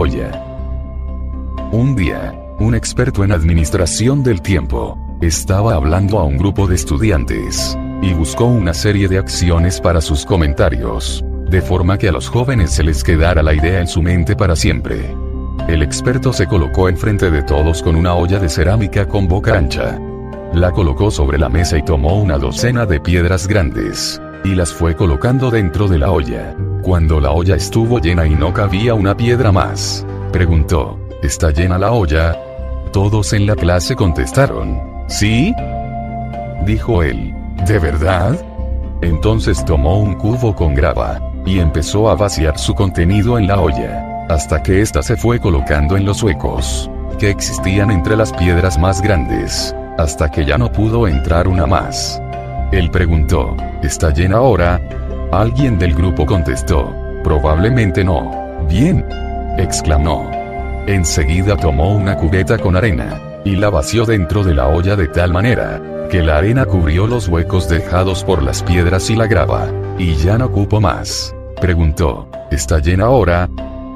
olla. Un día, un experto en administración del tiempo estaba hablando a un grupo de estudiantes y buscó una serie de acciones para sus comentarios, de forma que a los jóvenes se les quedara la idea en su mente para siempre. El experto se colocó enfrente de todos con una olla de cerámica con boca ancha. La colocó sobre la mesa y tomó una docena de piedras grandes y las fue colocando dentro de la olla. Cuando la olla estuvo llena y no cabía una piedra más, preguntó: ¿está llena la olla? Todos en la clase contestaron: ¿sí? Dijo él: ¿de verdad? Entonces tomó un cubo con grava y empezó a vaciar su contenido en la olla, hasta que ésta se fue colocando en los huecos que existían entre las piedras más grandes, hasta que ya no pudo entrar una más. Él preguntó: ¿está llena ahora? Alguien del grupo contestó: probablemente no. Bien, exclamó. Enseguida tomó una cubeta con arena y la vació dentro de la olla de tal manera que la arena cubrió los huecos dejados por las piedras y la grava, y ya no cupo más. Preguntó: ¿está llena ahora?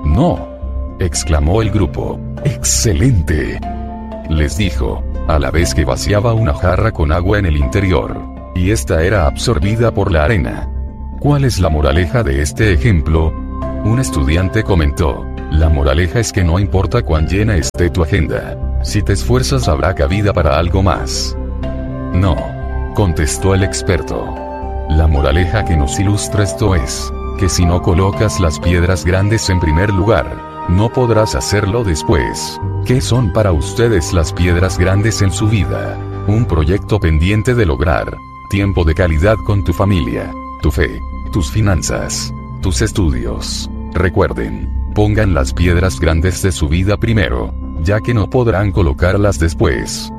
No, exclamó el grupo. ¡Excelente!, les dijo, a la vez que vaciaba una jarra con agua en el interior, y esta era absorbida por la arena. ¿Cuál es la moraleja de este ejemplo? Un estudiante comentó: la moraleja es que no importa cuán llena esté tu agenda, si te esfuerzas habrá cabida para algo más. No, contestó el experto. La moraleja que nos ilustra esto es que si no colocas las piedras grandes en primer lugar, no podrás hacerlo después. ¿Qué son para ustedes las piedras grandes en su vida? Un proyecto pendiente de lograr, tiempo de calidad con tu familia, tu fe, tus finanzas, tus estudios. Recuerden, pongan las piedras grandes de su vida primero, ya que no podrán colocarlas después.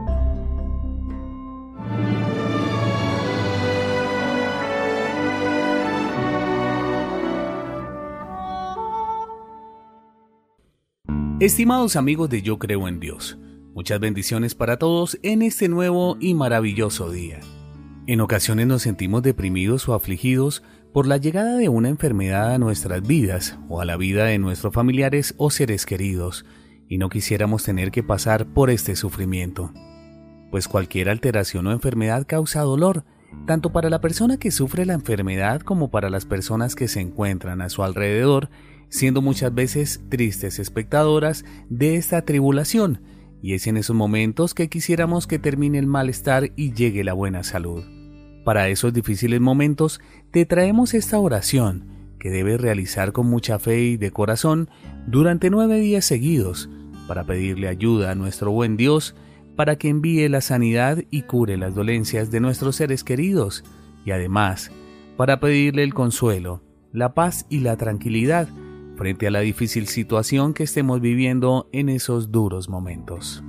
Estimados amigos de Yo Creo en Dios, muchas bendiciones para todos en este nuevo y maravilloso día. En ocasiones nos sentimos deprimidos o afligidos por la llegada de una enfermedad a nuestras vidas o a la vida de nuestros familiares o seres queridos, y no quisiéramos tener que pasar por este sufrimiento. Pues cualquier alteración o enfermedad causa dolor, tanto para la persona que sufre la enfermedad como para las personas que se encuentran a su alrededor, siendo muchas veces tristes espectadoras de esta tribulación, y es en esos momentos que quisiéramos que termine el malestar y llegue la buena salud. Para esos difíciles momentos te traemos esta oración que debes realizar con mucha fe y de corazón durante 9 días seguidos, para pedirle ayuda a nuestro buen Dios para que envíe la sanidad y cure las dolencias de nuestros seres queridos, y además para pedirle el consuelo, la paz y la tranquilidad frente a la difícil situación que estemos viviendo en esos duros momentos.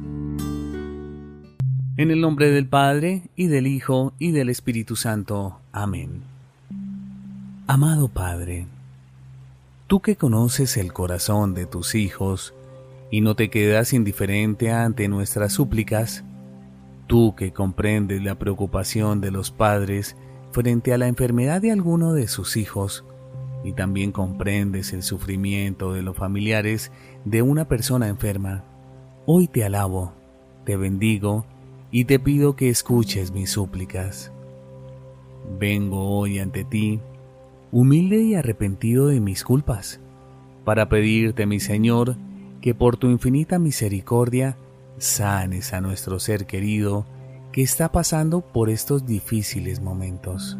En el nombre del Padre, y del Hijo, y del Espíritu Santo. Amén. Amado Padre, tú que conoces el corazón de tus hijos y no te quedas indiferente ante nuestras súplicas, tú que comprendes la preocupación de los padres frente a la enfermedad de alguno de sus hijos, y también comprendes el sufrimiento de los familiares de una persona enferma, hoy te alabo, te bendigo y te pido que escuches mis súplicas. Vengo hoy ante ti, humilde y arrepentido de mis culpas, para pedirte, mi Señor, que por tu infinita misericordia sanes a nuestro ser querido que está pasando por estos difíciles momentos.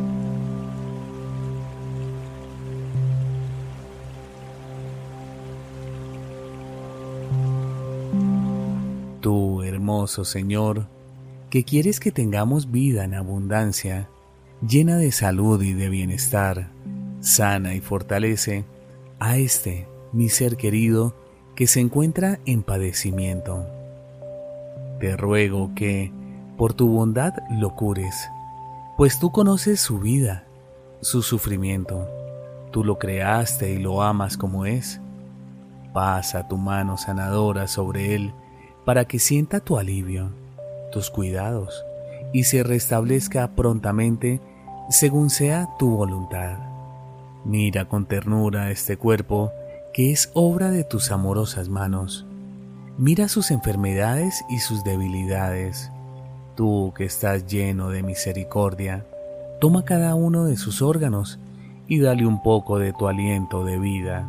Tú, hermoso Señor, que quieres que tengamos vida en abundancia, llena de salud y de bienestar, sana y fortalece a mi ser querido, que se encuentra en padecimiento. Te ruego que, por tu bondad, lo cures, pues tú conoces su vida, su sufrimiento. Tú lo creaste y lo amas como es. Pasa tu mano sanadora sobre él, para que sienta tu alivio, tus cuidados, y se restablezca prontamente según sea tu voluntad. Mira con ternura este cuerpo que es obra de tus amorosas manos. Mira sus enfermedades y sus debilidades. Tú que estás lleno de misericordia, toma cada uno de sus órganos y dale un poco de tu aliento de vida.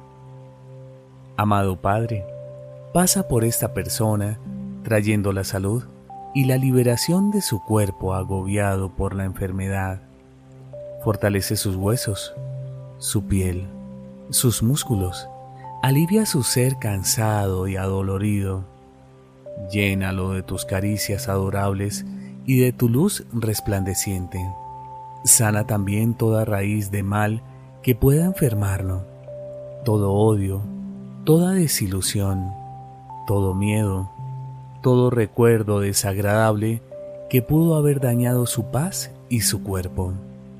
Amado Padre, pasa por esta persona trayendo la salud y la liberación de su cuerpo agobiado por la enfermedad. Fortalece sus huesos, su piel, sus músculos, alivia su ser cansado y adolorido. Llénalo de tus caricias adorables y de tu luz resplandeciente. Sana también toda raíz de mal que pueda enfermarlo, todo odio, toda desilusión, todo miedo, todo recuerdo desagradable que pudo haber dañado su paz y su cuerpo.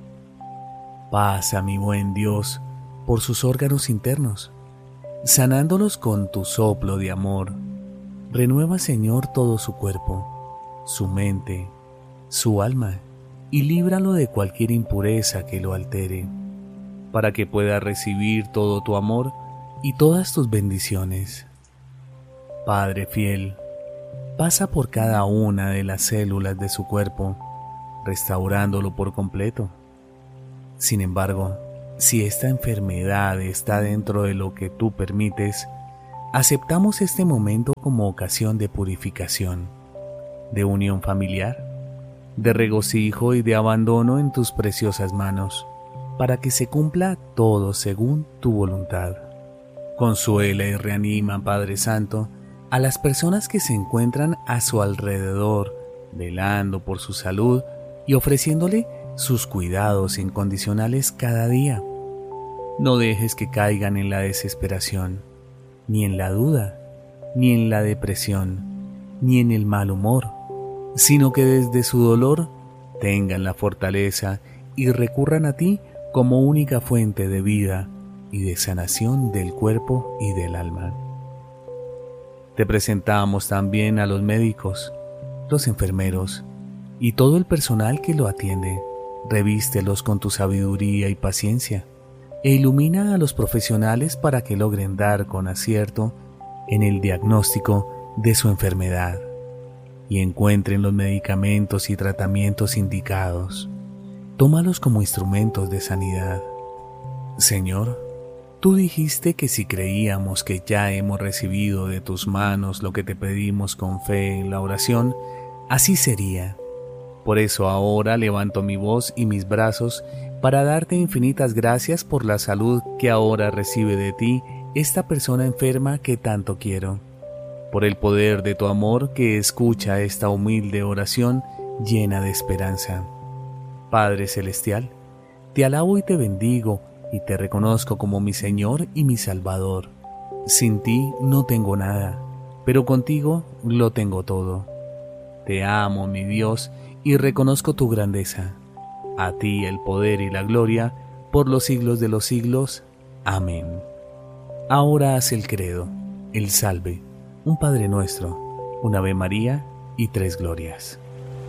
Pasa, mi buen Dios, por sus órganos internos, sanándolos con tu soplo de amor. Renueva, Señor, todo su cuerpo, su mente, su alma, y líbralo de cualquier impureza que lo altere, para que pueda recibir todo tu amor y todas tus bendiciones. Padre fiel, pasa por cada una de las células de su cuerpo, restaurándolo por completo. Sin embargo, si esta enfermedad está dentro de lo que tú permites, aceptamos este momento como ocasión de purificación, de unión familiar, de regocijo y de abandono en tus preciosas manos, para que se cumpla todo según tu voluntad. Consuela y reanima, Padre Santo, a las personas que se encuentran a su alrededor, velando por su salud y ofreciéndole sus cuidados incondicionales cada día. No dejes que caigan en la desesperación, ni en la duda, ni en la depresión, ni en el mal humor, sino que desde su dolor tengan la fortaleza y recurran a ti como única fuente de vida y de sanación del cuerpo y del alma. Te presentamos también a los médicos, los enfermeros y todo el personal que lo atiende. Revístelos con tu sabiduría y paciencia e ilumina a los profesionales para que logren dar con acierto en el diagnóstico de su enfermedad y encuentren los medicamentos y tratamientos indicados. Tómalos como instrumentos de sanidad. Señor, tú dijiste que si creíamos que ya hemos recibido de tus manos lo que te pedimos con fe en la oración, así sería. Por eso ahora levanto mi voz y mis brazos para darte infinitas gracias por la salud que ahora recibe de ti esta persona enferma que tanto quiero, por el poder de tu amor que escucha esta humilde oración llena de esperanza. Padre Celestial, te alabo y te bendigo y te reconozco como mi Señor y mi Salvador. Sin ti no tengo nada, pero contigo lo tengo todo. Te amo, mi Dios, y reconozco tu grandeza. A ti el poder y la gloria por los siglos de los siglos. Amén. Ahora haz el credo, el salve, un Padre Nuestro, un Ave María y 3 glorias.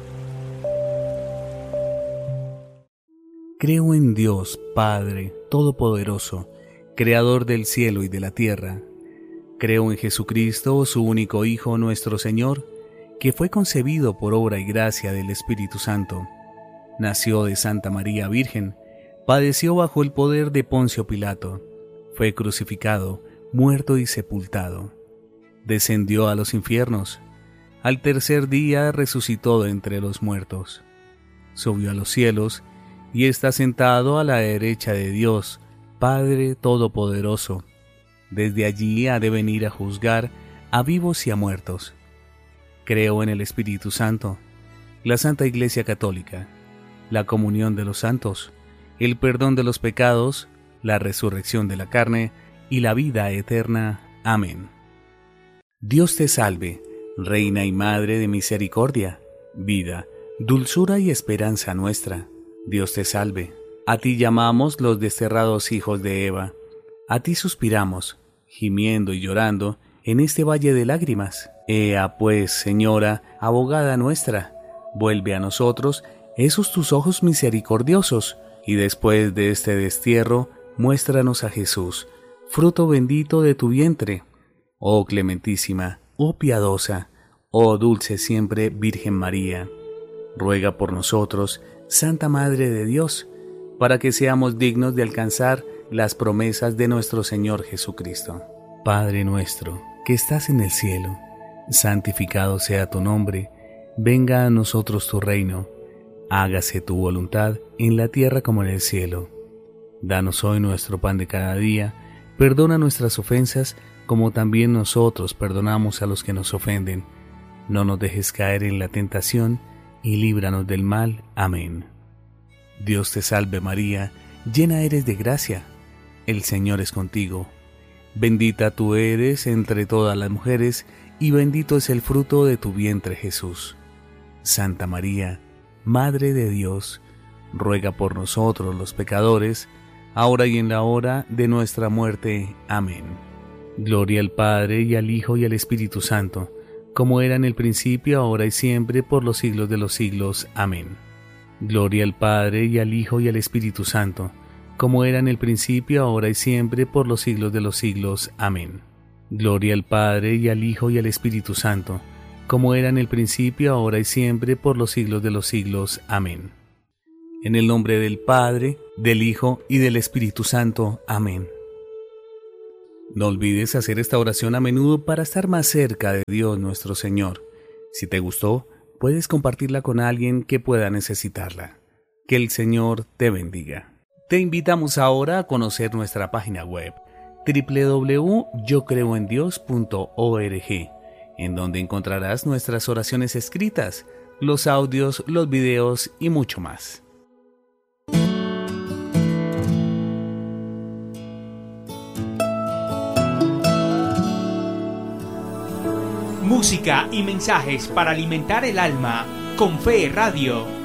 Creo en Dios, Padre Todopoderoso, Creador del cielo y de la tierra. Creo en Jesucristo, su único Hijo, nuestro Señor, que fue concebido por obra y gracia del Espíritu Santo. Nació de Santa María Virgen, padeció bajo el poder de Poncio Pilato, fue crucificado, muerto y sepultado. Descendió a los infiernos, al tercer día resucitó de entre los muertos. Subió a los cielos y está sentado a la derecha de Dios, Padre Todopoderoso. Desde allí ha de venir a juzgar a vivos y a muertos. Creo en el Espíritu Santo, la Santa Iglesia Católica, la comunión de los santos, el perdón de los pecados, la resurrección de la carne y la vida eterna. Amén. Dios te salve, Reina y Madre de misericordia, vida, dulzura y esperanza nuestra. Dios te salve. A ti llamamos los desterrados hijos de Eva. A ti suspiramos, gimiendo y llorando, en este valle de lágrimas. Ea pues, Señora, abogada nuestra, vuelve a nosotros esos tus ojos misericordiosos, y después de este destierro, muéstranos a Jesús, fruto bendito de tu vientre. Oh clementísima, oh piadosa, oh dulce siempre Virgen María, ruega por nosotros, Santa Madre de Dios, para que seamos dignos de alcanzar las promesas de nuestro Señor Jesucristo. Padre nuestro, que estás en el cielo, santificado sea tu nombre, venga a nosotros tu reino, hágase tu voluntad en la tierra como en el cielo. Danos hoy nuestro pan de cada día, perdona nuestras ofensas como también nosotros perdonamos a los que nos ofenden. No nos dejes caer en la tentación y líbranos del mal. Amén. Dios te salve María, llena eres de gracia, el Señor es contigo. Bendita tú eres entre todas las mujeres, y bendito es el fruto de tu vientre Jesús. Santa María, Madre de Dios, ruega por nosotros los pecadores, ahora y en la hora de nuestra muerte. Amén. Gloria al Padre, y al Hijo, y al Espíritu Santo, como era en el principio, ahora y siempre, por los siglos de los siglos. Amén. Gloria al Padre, y al Hijo, y al Espíritu Santo, como era en el principio, ahora y siempre, por los siglos de los siglos. Amén. Gloria al Padre, y al Hijo, y al Espíritu Santo, como era en el principio, ahora y siempre, por los siglos de los siglos. Amén. En el nombre del Padre, del Hijo y del Espíritu Santo. Amén. No olvides hacer esta oración a menudo para estar más cerca de Dios nuestro Señor. Si te gustó, puedes compartirla con alguien que pueda necesitarla. Que el Señor te bendiga. Te invitamos ahora a conocer nuestra página web www.yocreoendios.org, en donde encontrarás nuestras oraciones escritas, los audios, los videos y mucho más. Música y mensajes para alimentar el alma con Fe Radio.